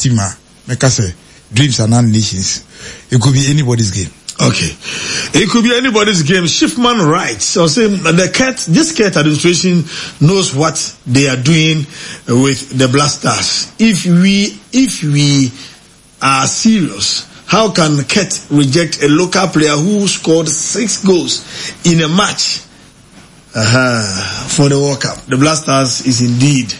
team, make us say dreams are not nations. It could be anybody's game. Okay, it could be anybody's game. Schiffman writes, so say this Kurt administration knows what they are doing with the Black Stars. If we are serious, how can Kurt reject a local player who scored 6 goals in a match for the World Cup? The Black Stars is indeed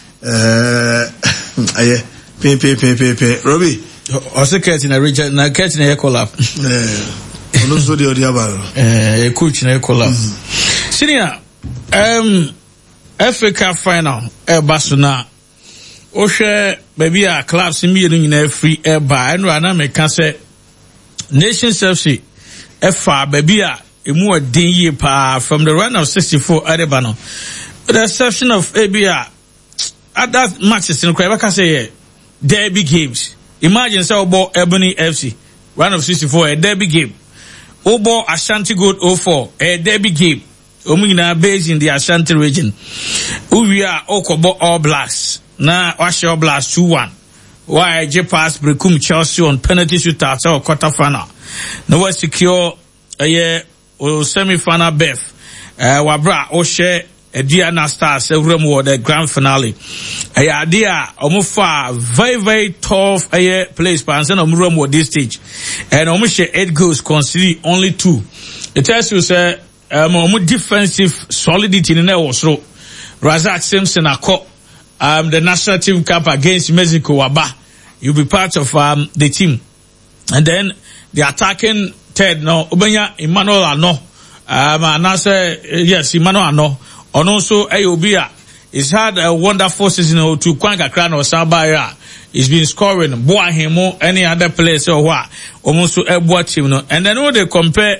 Robbie. Also Kurt in a region, na Kurt in a collab. Also the other coach in a collab. Senior, Africa final, Basuna. Oshe, baby, a clubs in me in a free air by and Rana make say Nations FC, F4, baby, a more day pa from the run of 64 Adebano. With the exception of ABR, at that matches in Quebec, say derby games. Imagine so about Ebony FC, run of 64, a derby game. Obo Ashanti Gold 04, a derby game. Omina based in the Ashanti region. We are Okobo All Blacks. Na All Blacks 2-1. Why J pass Brekum Chelsea on penalty shootout or quarter final. No was secure a year or semi final berth. Wabra Oshe Diana Stars Remo the grand finale. A idea Omufa very, very tough a year place but and Remo this stage. And Omushe 8 goals conceded only 2. It tells you say defensive solidity in there also. Razak Simpson the national team camp against Mexico Waba. You'll be part of the team. And then the attacking third no Ubenya Emmanuel Ano. And I say yes, Emmanuel Ano. And also Ayobia. He's had a wonderful season to Kwanga Kran or Sabaya. He's been scoring Boahimo, any other place or what. Almost to a team. And then when they compare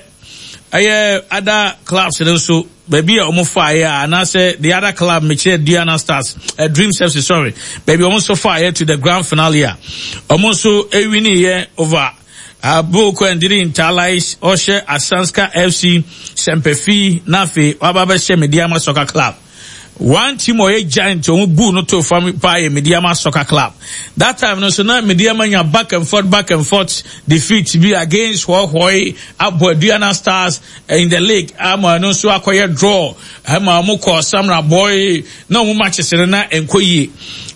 other clubs and also baby almost fire and I say the other club Michelle Diana Stars Dreams FC sorry baby almost so far to the grand finale almost so a winning here over Boko and didn't Talais Oshe Asanska FC Sempefi Nafi Wababeshe Mediama Soccer Club. One team or a giant on Boo not to family pie Mediama Soccer Club. That time no so now Mediama back and forth defeat to be against Huawei Abo Diana Stars in the league. Ama no so acquire draw. Ama Moko Samra boy no matches in na enkoyi.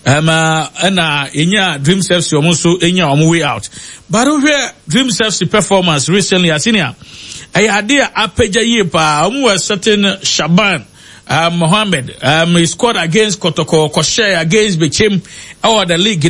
Inya Dreams FC almost so inya on way out. But over Dreams FC performance recently Asinia. I idea apeja ye pa omu certain Shaban Mohammed, he scored against Kotoko, Koshe against Bechem, or the league,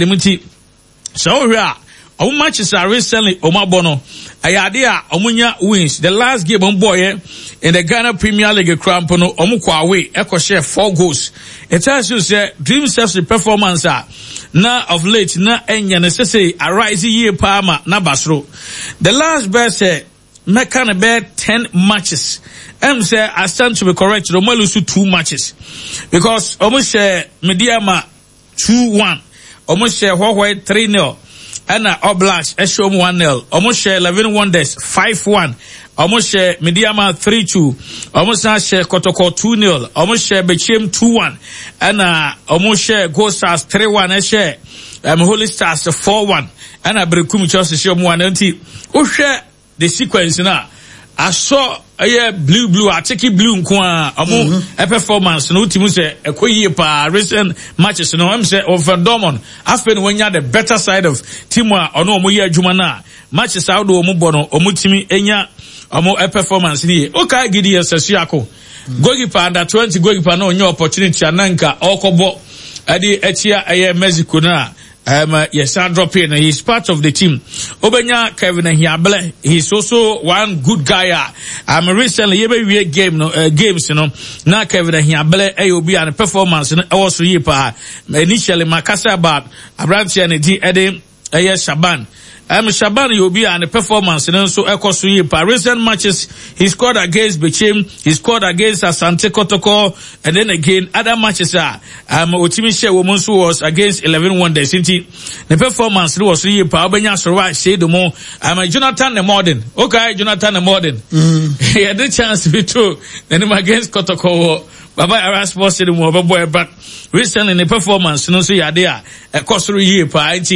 so here, our matches are recently Omabono, Ayadea, Omunya wins, the last game on boy, in the Ghana Premier League Crampono, Omukwa away, Ekoshe 4 goals. It tells you, say, Dreams FC performance are, na of late, na enya necessary, a rising year Parma, na Basro. The last best, Mekan about 10 matches. Say I stand to be correct. Roma lose 2 matches because almost Mediama 2-1, almost Huawei 3-0, and Oblast Eshom 1-0, almost 11 Wonders 5-1, almost Mediama 3-2, almost Kotoko 2-0, almost Bechem 2-1, and almost Gostas 3-1, Holy Stars 4-1, and Brekum Chelsea 1-0. The sequence now. I saw blue, I take it blue a performance no team say a pa recent matches no I'm say of Dortmund after when you had the better side of Timwa or no moya jumana matches out do omubono omutimi enya a performance ni okay gidi asasiako goalkeeper under 20 goalkeeper no new opportunity ananka okobo adi etia Mexico na yes, I drop in. He's part of the team. Obenya Kevin Hiable. He's also one good guy. Recently, every game, games, now Kevin Hiable, AOB and performance, also yepa. Initially, Makasa about Abranti and Eddie, Shaban. Shaban will be on a performance and also Ecosuye. Recent matches, he scored against Bechem, he scored against Asante Kotoko, and then again, other matches are, Otimishe Womonsu was against 11 Wonders. The performance was really Obenya Soraj, say the more, Jonathan the Modern. Okay, Jonathan the Modern. He had the chance to be true. Then him against Kotoko. Baba Erasmus said more boy, but recently in the performance, no see idea, a cost 3 year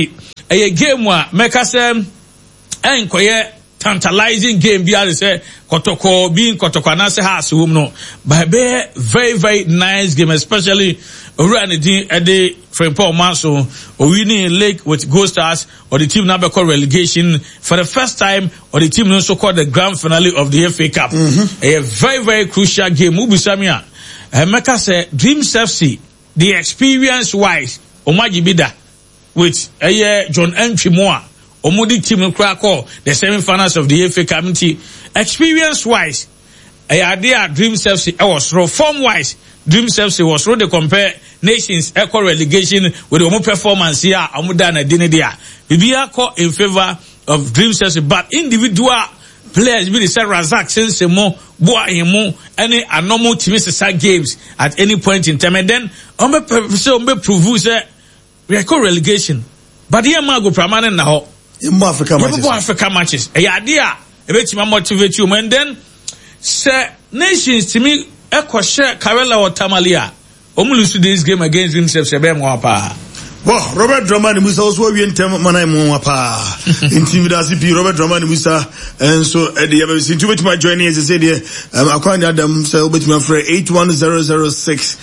a game wa meka say enkoye tantalizing game bi are say kotoko being kotoko na say house wom no but very nice game, especially run the Frimpong Manso or winning Lake with Ghost Stars or the team number called relegation for the first time, or the team also called the grand finale of the FA Cup. A very crucial game. Ubisamia Meka say Dreams FC, the experience wise Omaji Bida with John Entry-Moa Omudi team in Krakow, the semi-finals of the FA Cup. Experience wise, idea Dreams FC was form wise. Dreams FC was really compare nations equal relegation with the performance here. Amudana Dinedia. Bibia call in favor of Dreams FC, but individual players be the same Razak since more boa him any normal team games at any point in time, and then prove say we are called relegation. But here go permanent now. In Africa matches. A idea a bit motivate you, and then say nations to me. Eko share Karela or Tamalia. Omulusu this game against himself Sebem Wapa. Well, Robert Dramani Musa also we enter Manai Mwapa. Intimidasi P. Robert Dramani Musa, and so at the other to which my joining as I said here, according to them, so with my friend 81006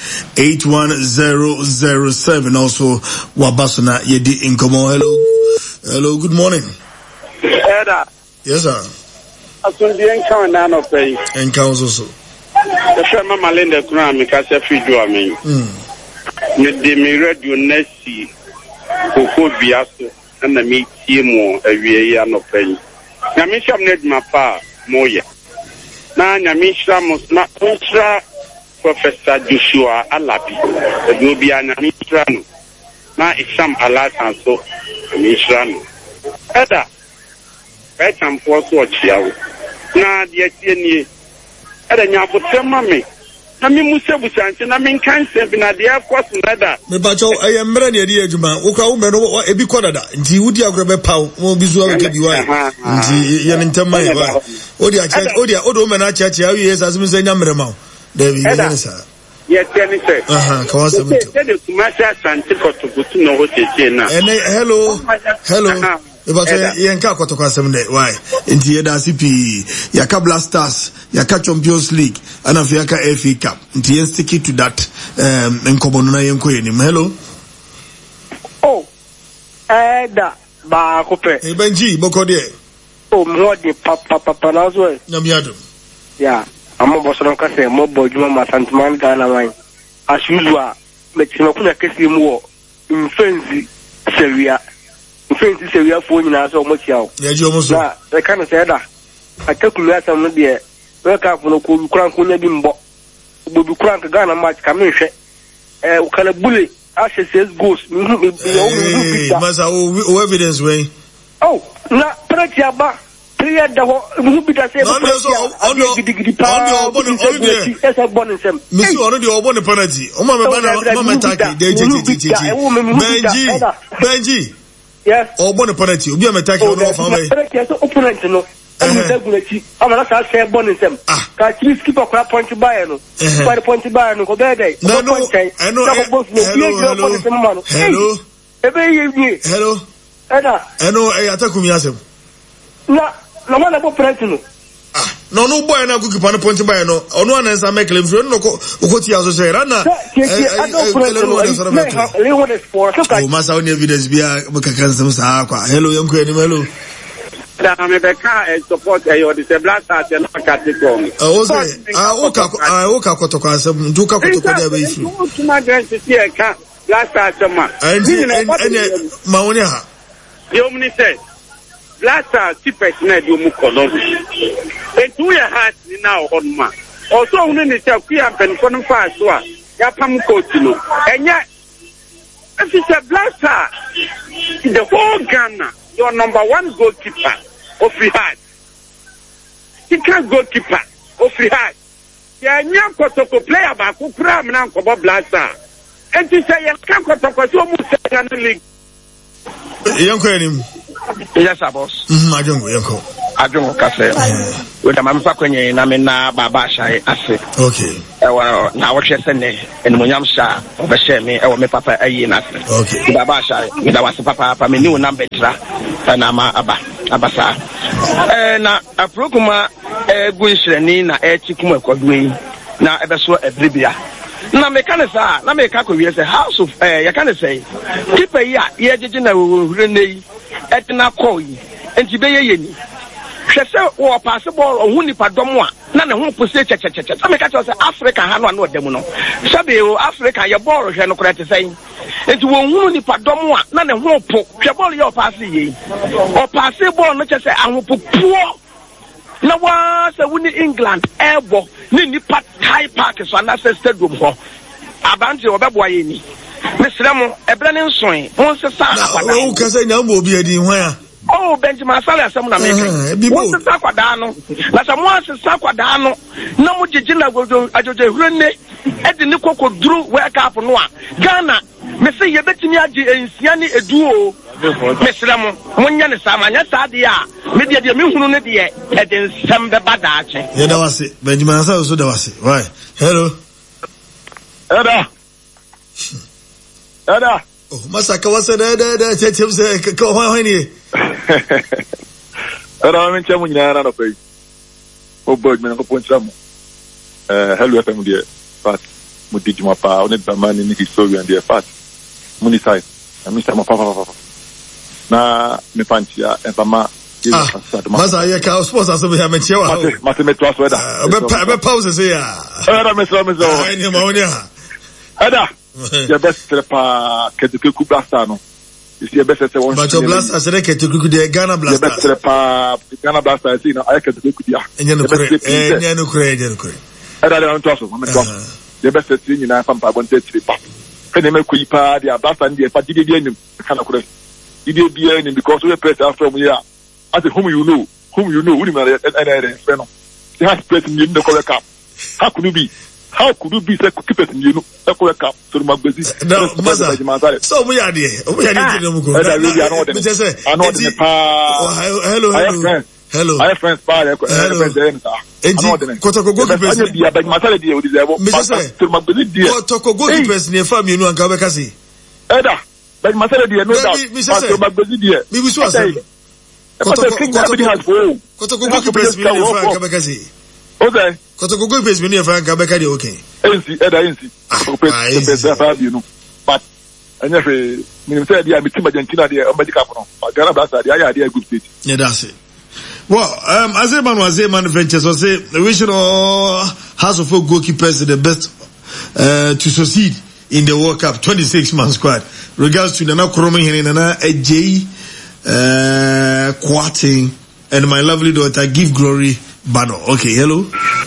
81007. Also Wabasana Yedi Inkomo. Hello, good morning. Eda. Yes, sir. As soon as you encounter none of them. Encounters also. The firma Malinda Kuna Mikasa Fijo, me radio Nessie, Coco Biaso, and the meat Timo, a year no penny. Yamisha need my pa, Moya. Now Yamisha must not ultra Professor Joshua Alapi, the Dubiana Mishrano. Now it's some alas and so, Mishrano. Eda, right and force watch you. Now, the Etienne. Ada nyabotre mame na me musebusa nti na me nkanse bi na de akwaso nada me bacho ayemre ne de adwuma wo kwa wo me no ebi kodada nti wudi agro be paw mo bizu aweke bi wa nti ye ntema ye ba odi acha odo me na acha awi yes asem se nyamre ma da bi ye sa ye tell say ka wa se butu de kumasha santi kotobutu no ho cheche na hello But yenka kotoka semde why inti yeda CP yaka Blasters yaka Champions League and yaka FA Cup inti yen stick to that enkomo na yenko yenim. Hello Eda ba kope Benji boko de mo de papa nazo nyamiado yeah amo boso ka se mo bojuma masantman Ghana wine as usual me tino kuna kesi mu infenzi seria Friends say we are phone na so much yaw. Yeah, you almost. Na, I can't say that. I take me as some there. Wake up no ko kran ko nya bimbo. Bo bi kran ka Ghana match ka me hwe. Ukana bully Ashe says goes. Masa o evidence way. Oh, na pressure ba. Prayer da ho who be that say on Missy on the obon penalty. O ma me mama take dey Benji. Yes. Or bon penalty. Obi am attacking on off away. So opponent no. I'm not say bonus them. Ka chief keeper kwa point buy no. Kwa point buy no ko be dey. No. Hello. Hello. Eda. Hello, attack me asem. Na man abo penalty no. No boy na goalkeeper no point buy no. Ono anansa make claim friend no ko ti aso say rana. Oh, masa on evidence bia makakanzem sa kwa. Hello yanko enim hello. Na me be ka support your the Blasters and Capricorn. O say oka kotoko asem nduka kotoko dia be isu. Tuma grant see ka Blasters ma. And maoni ha. Yo mni say Blasters tipet na do mu kolon. Etu ya hat ni na on ma. Also unu ni say ku ya pen kono fa so a ya pam coach no. Enya if it's a Blaster the whole Ghana your number one goalkeeper of the heart. He can't goalkeeper of the heart. Yeah, nyam kotoko player ba ku pram na nkobo Blaster. And to say you can't kotoko so mu say league. Yanko enim. Yes, boss. Ajongo kase. We da mamfa kwenye na me na baba shai ase. Okay. na wɔhwɛ sɛ ne animonyam hyɛ a ɔbɛhyɛ me ɛwɔ me papa ayi na ase meda ba hyɛ meda wase papa me ne wo nam bɛtra na ama aba saa na aprokuma gu nhyerɛni na ɛkyi kuma akwaduo yi na ɛbɛso ɛbribia na meka ne saa na meka kɔ wie sɛ house of yɛka ne sɛ tipa yi a yɛgyegye na wɔwura ne yi ɛtena kɔ yi enti bɛyɛ yɛni hwɛ sɛ wɔ paase bɔɔl ɔho nipadɔm a na ne ho pose kyɛkyɛkyɛkyɛ sɛ meka kyerɛ sɛ africa ha no a na ɔda mu no sɛbe o africa yɛ bɔɔl hwɛ no korɛ te sɛn enti wɔhunu nipadɔm a na ne ho po hwɛ bɔɔl yɛ ɔpaase yei ɔpaase bɔɔl no kyɛ sɛ ahopopoɔ na waa sɛ wo ne england ɛɛbɔ ne nipa tie park so anasɛ stadium hɔ abante wɔbɛboa yɛ ni mesrɛ mo ɛberɛ ne nsoe mo nsesa akwadaa wo kasa nya mo obi adi hwan a oh Benjamin Sale asɛm na meke mo sesa akwadaa no na sɛ mo asesa akwadaa no na mo gyegye na adwodwo huro ne ɛde ne kɔkɔduru world cup no a Ghana mese yɛbɛtumi agye ensia ne edu o mesrɛ mo monyɛ ne saa ma nyɛ saa deɛ a medeɛ deɛ mehunu ne deɛ ɛde nsɛm bɛba daakye yɛda wase Benjamin Sale so da wase why hello Eda oh masaka wase da tetem se ka hwan ni Eda men chemu nyina na pay o bug men ko poncha mo hello FM dia fat mo dijuma pa on est man ni historian dia fat muni sai Mr. Mapapa na me pantia e ba ma masa ye ka sports aso be ha me chewa mate me to aso eda be pause se ya eda me so ai ni ma onia Eda ya best trepa Ketuku Blaster no isi ya best se won but Blaster se Ketuku de Ghana Blaster ya best trepa Ghana Blaster isi na Ketuku dia enye no kure Eda de anto aso me to ya best se nyina pampa bonte trepa kene me kuyi pa dia Blaster ndi pa dide dia nim kana kure dide dia nim because we press from here as whom you know we na friend no he has press me in the correct cap how could you be say keep it you know correct cap so magbezi no maza so we are there no go I know the pa hello I have friends pa I know the Kotoko go keepers dia bag masala dia we deserve so magbezi dia Kotoko go keepers ne family no anka be kasi Eda bag masala dia no doubt so magbezi dia mi bi so asem Kotoko go keepers ne anka be kasi okay Kotoko go keepers ne anka be kasi okay NC pesa Fabio no but anyafe minister dia mitima Argentina dia medical no Ghana Blaster dia ya good state yeah that's it well Azeman Ventures was say we should all House of Folk goalkeepers the best to succeed in the World Cup 26-man squad regards to Nana Kromo Nana AJ Kwarting and my lovely daughter Give Glory Bano. Okay, hello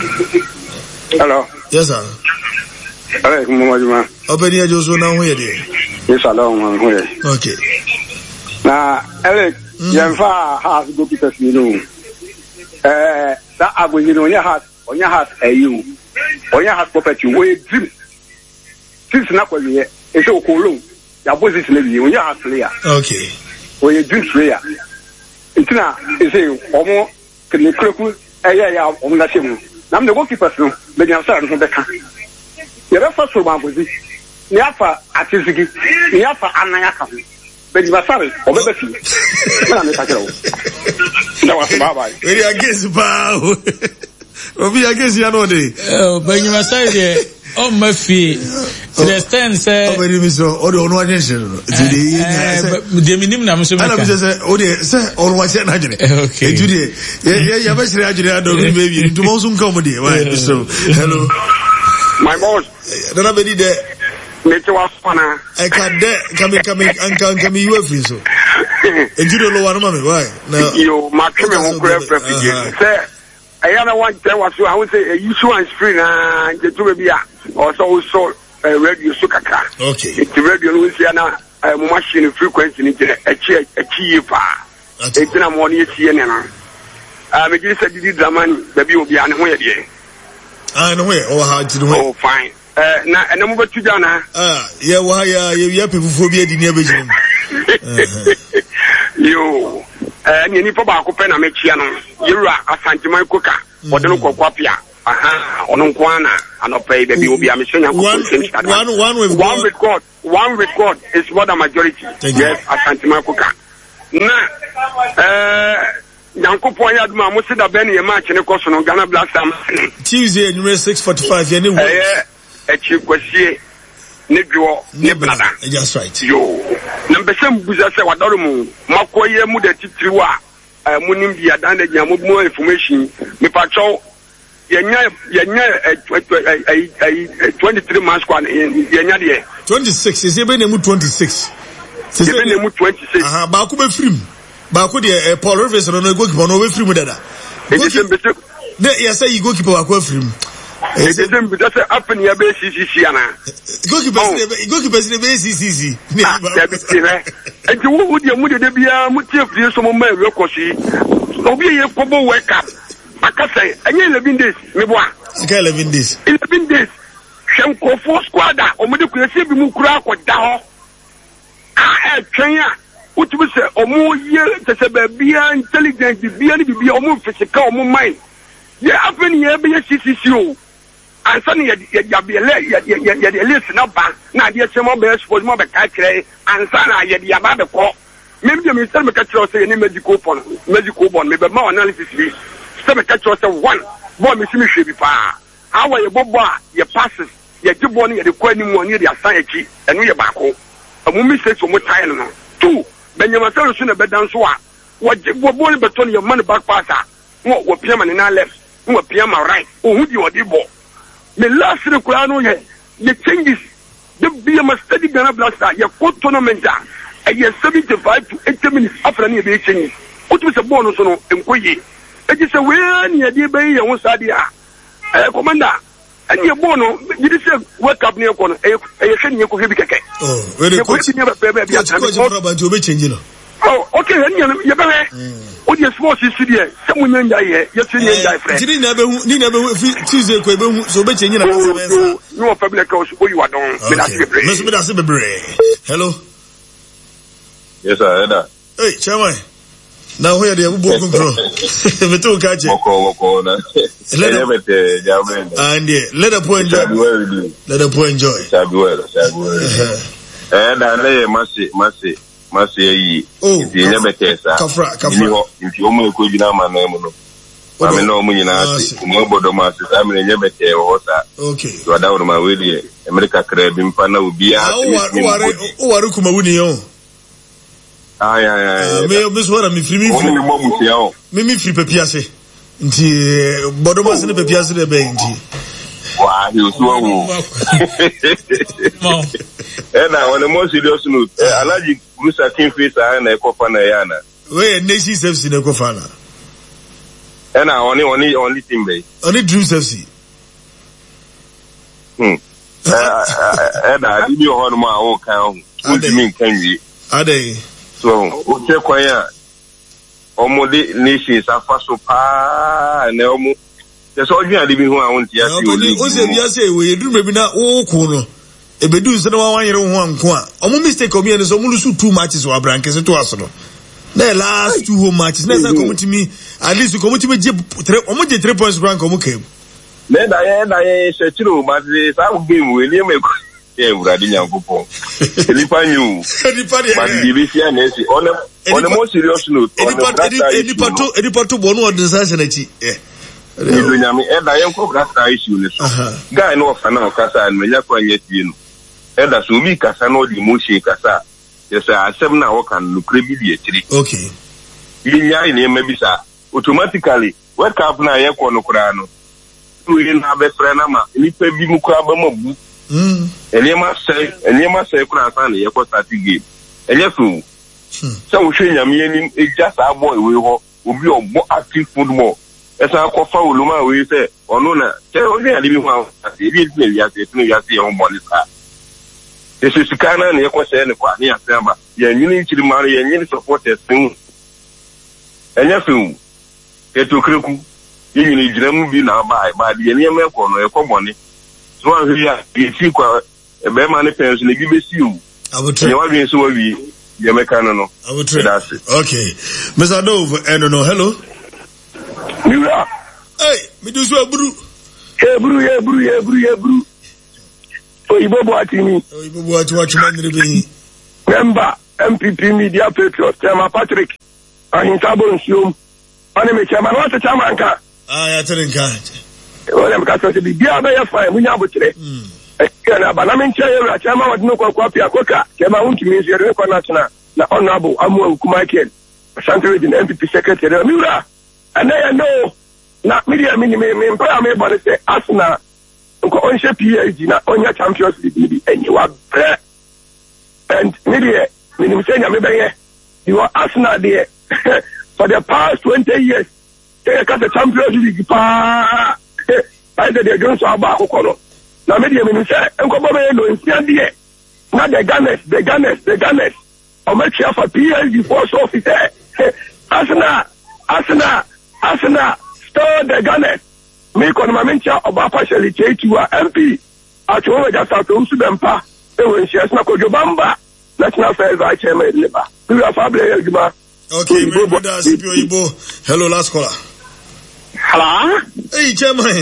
yes sir Alright, Mama. Open your Joshua now here there. Yes, along here. Okay. Now, Eric, Yanfa has goalkeepers, you know. That ago, you know, on your heart, you. On your heart, property, we dream. Since not what we it's so cool. Your position, maybe, on your heart player. Okay. Or your dream player. It's not, it's a, almost, can you click with a year on that team? I'm the goalkeepers, no, but I'm sorry, I'm the yɛbɛ fa soroma bozi ni afa atizigi ni afa anayaka bɛdi basare ɔbɛbɛ fi na me kakira wo na wase bye we against ba obi against ya no dey bɛdi basare de o ma fi to the extent say o bɛdi mi so o de ono agent no de minim na so ana bi say o de say o no agent na jene okay ejude ya bɛ sire ajure ado bi baby ntumo so nka mo de why so hello my boss dana bedi de mete wa fana I can de kami you free so ejude lo wan ma me why na yo ma keme ho kura refugee say ayana wan tell was so I would say insurance free na njetu bi a also radio so kakra okay the radio no see na machine frequency ni je echi fa etina mo ni echi ne na me gi say didi dramani baby obi ane ho ye de no way or how to do oh fine na ene mo betu jana yeah wa ya pefufu bi edi ne abejim yo ni pa ba ko pe na me chia no yura asanteman koka ode no kokwapia aha ono kwana anopai baby obi ameshonya one with God is what the majority. Yes, Asante Makuka. Na Yankopon ya duma mo se da ben ye match ne koso no Ghana Blaster Tuesday number 6:45 ye ne wo echi kwasie ne dwo ne blada. That's right. Yo na mbese mbuza se wadoro mu makoye mu da titiriwa munim bia dan da gya mo information me patrol yenya 23 months kwa yenya de 26 is ebe na mu 26 ebe na mu 26 aha ba ko be film ba ko de Paul Rivers no go keep no be film dada ne ya say you go keep ba ko film edem bi dase apen ya be CCC ana go keep be CCC ya bi tire enti wo de mu de bia mu tie fie so mo ma ewe kosi obi ye kobo wake up akasa enye 11 days me boa 11 days Shenko squad omudi kuyesi bi mu kura akoda ho twen a utumi se omo ye tese ba bia intelligent bia ni bia omo physical omo mind ye afen ye be CCC o ansa ne ye de list na ba na de se mo be suppose mo be ka kire ansa na ye de aba be ko me bi me se me ka kire se ni medical bon me be ma analysis bi se me ka kire se one bo me si me hwe bi pa awa ye bobo a ye passes ye gibo ni ye de kwa ni mu ni de asan echi enu ye baako amumi se so mo tie no two benyama sero so na bedan so a wo gibo bo ni beton ye man back passer wo pia man na left wo pia man right ohun di odi bo me last rekura no ye changes the be a steady Ghana Blaster ye ko tournament a ye 75 to 80 minutes after ni be changes otu se bo no so no enkoyi e ji se we ni ye de be ye won sade a commander and your bono you say wake up near corner hwe ni ko hebi keke very coach ni be change no okay and you be o dey sports studio some nyanja ye you see nyanja friend ni na be Tuesday ko be hu so be change na no public house o you adon me da se bebre hello yes sir hey chairman now here they bubu kontrol me to catch woko na elebete jamen and let the point enjoy shall be well na le masi yi ti elebete sa kafra nti o mo ko gina ma na mu no ma me no mu nyina ase mo bodo ma se sa me elebete wo sa okay so da wo ma we die America kra bi mpa na obi a o ware kuma wuni yo me so na me free me free papiase nti bodo se ne papiase de be nti wa he so wo na when mo serious no alaji Bruce King face na e kofa na ya na we nation FC na kofa na na only team be only Dreams FC na di ho no ma o kan ho ultimate kan wi ade so o che kwanya omode nations afaso pa na omo se so dwan de bi hu awon ti ase o se bi ase we eduru bi na o ko no ebedu se na wan yere ho anko a omo mistake omi ene so mulu su 2 matches wa branke se to aso no the last 2 home matches na community mi at least community me je 3 points rank omo kem na ye se tiro ma se sa game we ni me yeah, Uradi Nyankopon. Elipanyu. But the Bisia Nancy on a more serious note. Edipato Bono or disaster. Yeah. And I am for Grasta issue. Guy no Fana Casa and Menyako yet you. And as we Casano di Mushi Casa. Yes, I 7 hours can look really. Okay. In maybe sir. Automatically, what up na Yako no Kurano? We in have a friend, ni pe bi mu kwa ba mabu. Enema say kuna sana ye ko start game. Enye so. So we hwe nyame anim e just a boy we ho obi ogbo active football. Esa akọfa oluma we say ono na che oni ade bi ho ase bi na wi ase tunu wi ase ye ho boni sa. Ese sikana na ye ko say ne kwa ni ase aba. Ye nyini chiri mare ye nyini supporters tin. Enye so. Eto kreku yini jiram bi na ba de ye me ko no ye ko boni. So here you kwa be man pens le bi besi o abutre ye wa bi so wa wi ye meka no abutre okay Mr. Dove no hello Mira hey me do so aburu Ebru. Oyibo Boatimi. Oyibo Boati wachumani rebenyi. Member MPP Media Patriots, Chairman Patrick. Ahinsabo Nsiom. Ane me chairman, what's the chairman ka? Ya terenka. Wale mkasa se bibia ba ya fa munya abotire. Na bana me nche ya chairman wadino kwa apia koka. Chairman untimi nsi yere kwa national na honorable Amu Kumaken. Central Region MPP Secretary. Miura. And I know na media me mpa me body say Arsenal ko onse PSG na onya Champions League ni anyiwa bre. And media me say na me be you are Arsenal there for the past 20 years. They got the Champions League pa. I said they don't so about kono. Na media me say enko bo be no nsia there. Na the Gunners. O make sure for PSG for so fit. Arsenal store the Gunners. Me konmamencha oba partially chetu MP. Atuwe just out to Subempa. When she has not Kojobamba. National Affairs Vice Chairman Liba. We are Fabio Juma. Okay, hello, last caller. Hello? Hey, Chairman.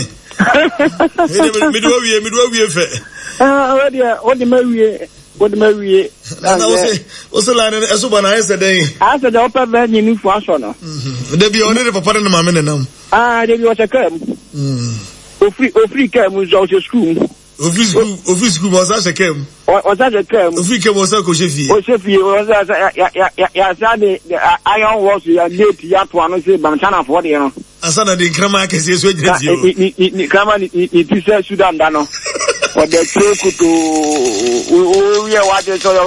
What the Mary? What's the line? I said, I said, the upper venue new for us. They be only for part of the mamma. They was a come. Free came was also school. Office school was as a came. Was that a came? Free came was a Koshefi. Koshefi was the iron was your late yat one, say, Bantana for the year. Asana the Kramak is yes, with you. Kraman, it is Sudan Dano. Or the cloak to we are watching so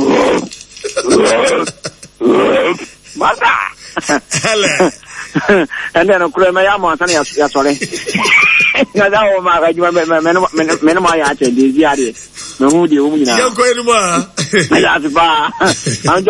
hello. And then Kramayama, sorry. Now, my no, you know. You're going to I'm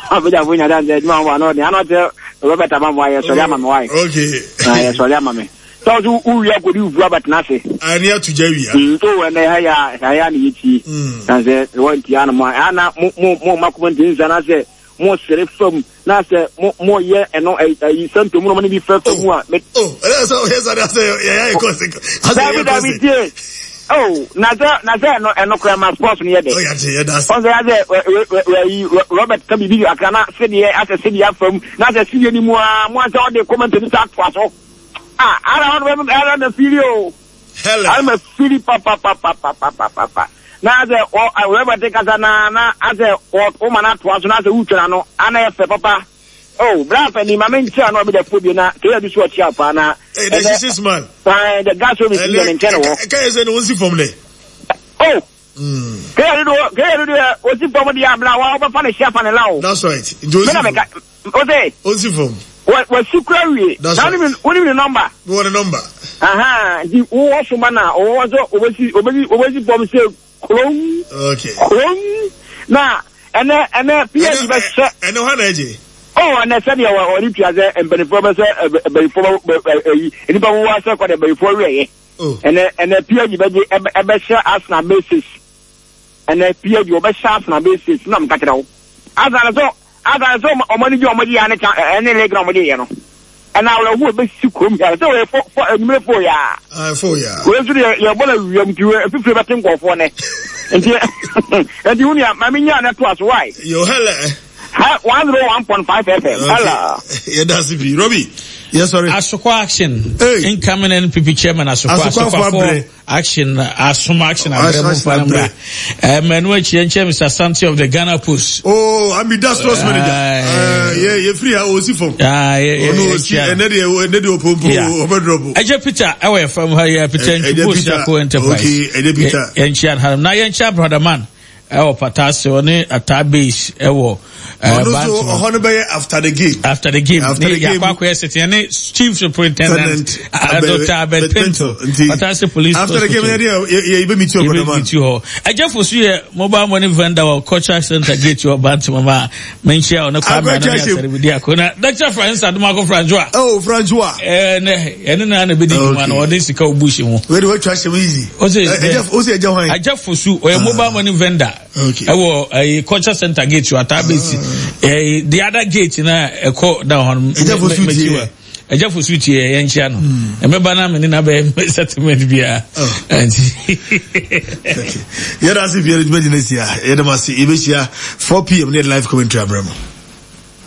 not Robert Amaya, so I'm my wife. Okay. I saw Yamame. So, who you could do Robert Nassy? I'm here to Jerry. So, when they hire Yiti, and said, one Tiana, Anna, more Macumentins, and I said, more serif from Nasa, more year, and no, I sent to money before. Oh, that's all. Yes, Oh, Naza, and no grammar sports near there. On the other, Robert can be I cannot sit here as a city up from not a city anymore. Once all the comment to the start for so. I don't remember the video. I'm a silly papa. Now, I remember take as a woman at once, not a Utrano, and I have papa. Oh, Brap and my main channel be the food you know, clear this watch up, and this is man. The gas will be in general. Oh, what's it from the Abla over for the chef and allow? That's right. Okay, what was you query? Not even the number. What a number? Aha, the also manner or was it from say, okay. Now, and then, Pierre, and no one. Oh, and I said you were only Piazza and before anybody was before and the Pierre Ebesha Asna basis and the Pierre Ebesha basis. No, Cataro. As I saw money, your money, and any leg on money, and I will be sick. So, for ya. Where's your boy? You 50 batting for one. And you, I mean, you're not was right. Your hell. 1.5 FM. Hello. Yeah, that's it. Robbie. Yes, sorry. Asokwa action. Incoming NPP chairman Asokwa action. Asoma action. Manuel Chienche, Mr. Santi of the Ghana Post. Oh, I'm the sports manager. Yeah, you're free. I was from. Eje Peter, away from her Peter Post Enterprise. Okay, Peter. And Chan Ham. Now, Yan brother man. Ewo patase one atabase ewo after the game yakwa ne chief superintendent Dr. Abel Pinto patase police after the game you meet you ajafo so ye mobile money vendor or cultural center gate your bant mama mention on kwa na seribidi akona Dr. Francis Adumako Francois na be di man o dey sika obushi ho we dey trash him easy ajafo so o mobile money vendor okay. A culture center gate you atabesi. The other gate na eko down on eja for switch ye nchia no emeba na me na be settlement bia yɛda ase biara dwuma gyina sia yɛda ma se yɛbɛhyia 4 p.m. ne live commentary abramo